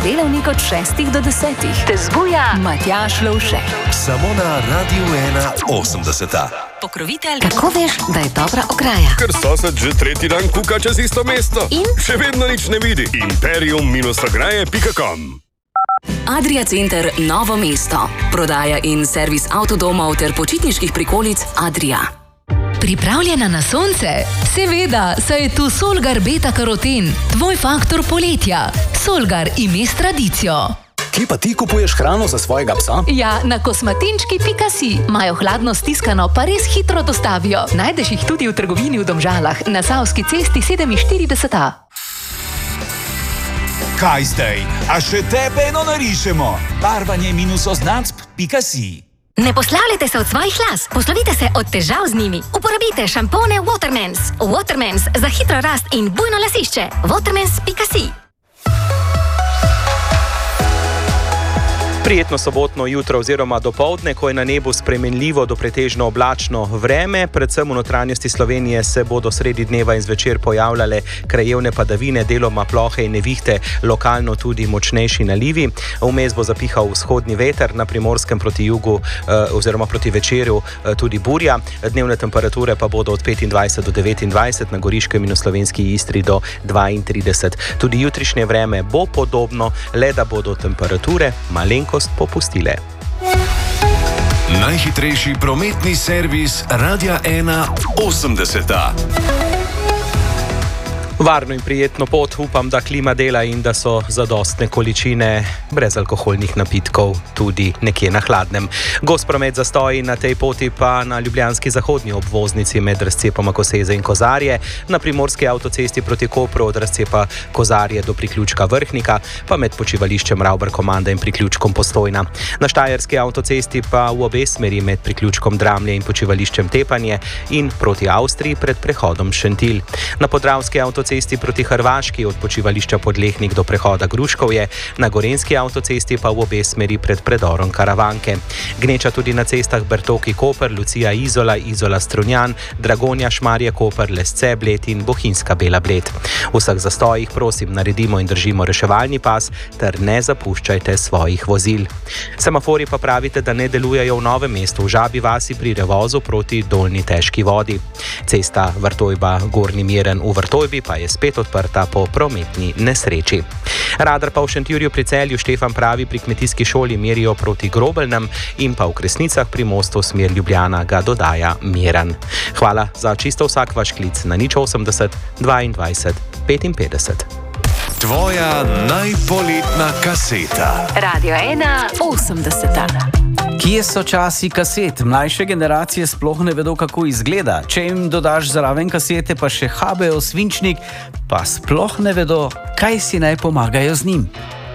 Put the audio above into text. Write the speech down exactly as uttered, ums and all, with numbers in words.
delavnik od šestih do desetih. Te zbuja Matjaž Lovšek. Samo na Radiu ena osemdeseta. Pokrovitelj. Kako veš, da je dobra ograja? Ker sosed že tretji dan kuka čez isto mesto. In? Še vedno nič ne vidi. imperium ograje pika com. Adria Center Novo mesto. Prodaja in servis avtodomov ter počitniških prikolic Adria. Pripravljena na sonce? Seveda, saj je tu Solgar Beta Karoten, tvoj faktor poletja. Solgar ime s tradicijo. Kje pa ti kupuješ hrano za svojega psa? Ja, na kosmatinčki pika si. Imajo hladno stiskano, pa res hitro dostavijo. Najdeš jih tudi v trgovini v Domžalah, na Savski cesti sedeminštirideset A. Kaj zdaj? A še tebe eno narišemo? Barvanje minus oznacb pika si. Ne poslavljajte se od svojih las, poslovite se od težav z njimi. Uporabite šampone Watermans. Watermans za hitro rast in bujno lasišče. Watermans pika si. Prijetno sobotno jutro oziroma dopoldne, ko je na nebu spremenljivo do pretežno oblačno vreme. Predvsem v notranjosti Slovenije se bodo sredi dneva in zvečer pojavljale krajevne padavine, deloma plohe in nevihte, lokalno tudi močnejši nalivi. Vmes bo zapihal vzhodni veter, na Primorskem proti jugu oziroma proti večeru tudi burja. Dnevne temperature pa bodo od petindvajset do devetindvajset, na Goriškem in v Slovenski Istri do dvaintrideset. Tudi jutrišnje vreme bo podobno, le da bodo temperature malenko popustile. Najhitrejši prometni servis Radia ena osemdeseta. Varno in prijetno pot, upam, da klima dela in da so zadostne količine brezalkoholnih napitkov tudi nekje na hladnem. Gost promet zastoji na tej poti pa na ljubljanski zahodni obvoznici med razcepoma Koseze in Kozarje, na primorski avtocesti proti Kopru od razcepa Kozarje do priključka Vrhnika, pa med počivališčem Ravbar-Komanda in priključkom Postojna. Na štajerski avtocesti pa v obe smeri med priključkom Dramlje in počivališčem Tepanje in proti Avstriji pred prehodom Šentilj. Na podravski avtocesti cesti proti Hrvaški od počivališča Podlehnik do prehoda Gruškovje, na gorenski avtocesti pa v obe smeri pred predorom Karavanke. Gneča tudi na cestah Bertoki Koper, Lucija Izola, Izola Strunjan, Dragonja Šmarje Koper, Lesce Bled in Bohinjska Bela Bled. V vseh zastojih prosim naredimo in držimo reševalni pas ter ne zapuščajte svojih vozil. Semafori pa pravite, da ne delujejo v Novem mestu, v Žabi vasi pri Revozu proti Dolnji Težki vodi. Cesta Vrtojba Gornji Miren v Vrtojbi pa je spet odprta po prometni nesreči. Radar pa v Šentjurju pri Celju Štefan pravi pri kmetijski šoli merijo proti Grobelnem in pa v Kresnicah pri mostu smer Ljubljana ga dodaja miren. Hvala za čisto vsak vaš klic na nič osemdeset dvaindvajset petinpetdeset. Tvoja najpoletna kaseta. Radio ena osemdeseta. Kje so časi kaset? Mlajše generacije sploh ne vedo, kako izgleda. Če jim dodaš zraven kasete pa še H B O svinčnik, pa sploh ne vedo, kaj si naj pomagajo z njim.